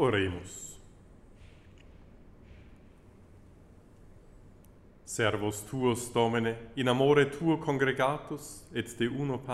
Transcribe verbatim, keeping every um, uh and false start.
Oremus. Servus tuos, Domine, in amore tuo congregatus, et de uno